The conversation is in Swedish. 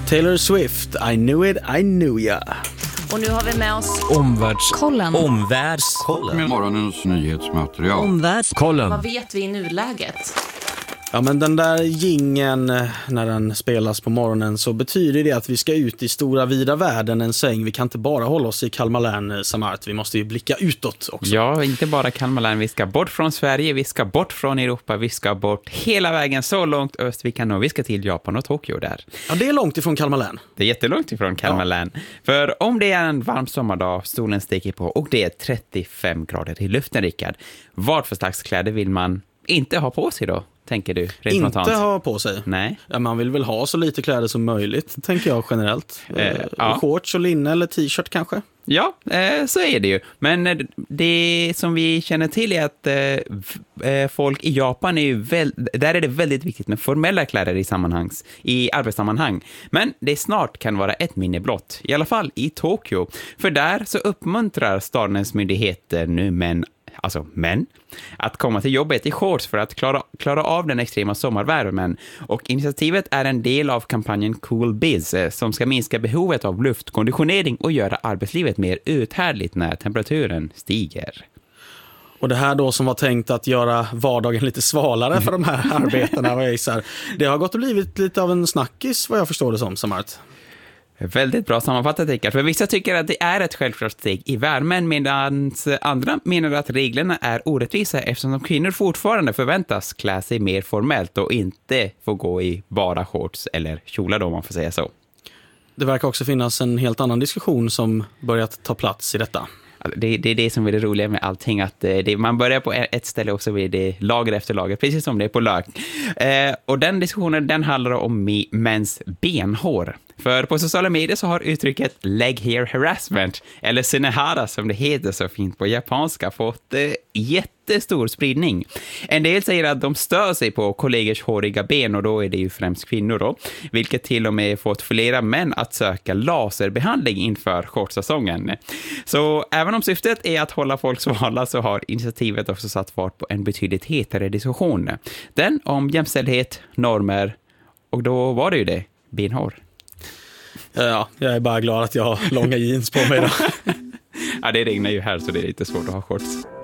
Taylor Swift, I knew it, I knew ya. Och nu har vi med oss Omvärldskollen. Med morgonens nyhetsmaterial. Omvärldskollen. Vad vet vi i nuläget? Ja, men den där jingeln när den spelas på morgonen så betyder det att vi ska ut i stora vida världen en sväng. Vi kan inte bara hålla oss i Kalmar län, Samart. Vi måste ju blicka utåt också. Ja, inte bara Kalmar län. Vi ska bort från Sverige, vi ska bort från Europa, vi ska bort hela vägen så långt öst vi kan nå. Vi ska till Japan och Tokyo där. Ja, det är långt ifrån Kalmar län. Det är jättelångt ifrån Kalmar län. För om det är en varm sommardag, solen sticker på och det är 35 grader i luften, Rickard. Vad för slags kläder vill man inte ha på sig då? Tänker du? Inte ha på sig? Nej. Ja, man vill väl ha så lite kläder som möjligt, tänker jag generellt. Ja. Shorts och linne eller t-shirt kanske? Ja, så är det ju. Men det som vi känner till är att folk i Japan är ju där är det väldigt viktigt med formella kläder i arbetssammanhang. Men det snart kan vara ett minne blott, i alla fall i Tokyo. För där så uppmuntrar stadens myndigheter nu män att komma till jobbet i shorts för att klara av den extrema sommarvärmen. Och initiativet är en del av kampanjen Cool Biz som ska minska behovet av luftkonditionering och göra arbetslivet mer uthärdligt när temperaturen stiger. Och det här då som var tänkt att göra vardagen lite svalare för de här arbetena, det har gått och blivit lite av en snackis vad jag förstår det som, Samart. Väldigt bra sammanfattat, Rickard. För vissa tycker att det är ett självklart steg i värmen medan andra menar att reglerna är orättvisa eftersom de kvinnor fortfarande förväntas klä sig mer formellt och inte få gå i bara shorts eller kjolar då, om man får säga så. Det verkar också finnas en helt annan diskussion som börjat ta plats i detta. Det är det som är det roliga med allting, att man börjar på ett ställe och så blir det lager efter lager, precis som det är på lök. Och den diskussionen, den handlar om mäns benhår. För på sociala medier så har uttrycket leg hair harassment, eller sinehara som det heter så fint på japanska, fått jättestor spridning. En del säger att de stör sig på kollegers håriga ben, och då är det ju främst kvinnor då, vilket till och med fått flera män att söka laserbehandling inför shortsäsongen. Så även om syftet är att hålla folk svala så har initiativet också satt fart på en betydligt hetare diskussion. Den om jämställdhet, normer, och då var det ju det, benhår. Ja, jag är bara glad att jag har långa jeans på mig då. Ja, det regnar ju här så det är lite svårt att ha shorts.